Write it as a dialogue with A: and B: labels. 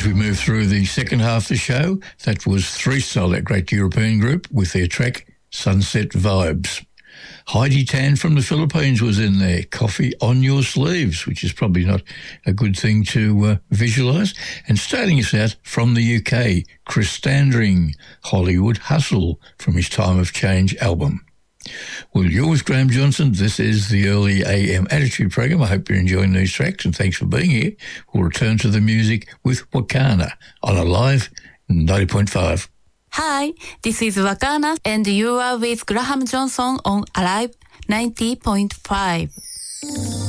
A: As we move through the second half of the show, that was Threestyle, that great European group, with their track Sunset Vibes. Heidi Tan from the Philippines was in there, Coffee on Your Sleeves, which is probably not a good thing to visualise. And starting us out from the UK, Chris Standring, Hollywood Hustle, from his Time of Change album. Well, you're with Graham Johnson. This is the Early AM Attitude program. I hope you're enjoying these tracks, and thanks for being here. We'll return to the music with Wakana on Alive 90.5.
B: Hi, this is Wakana, and you are with Graham Johnson on Alive 90.5.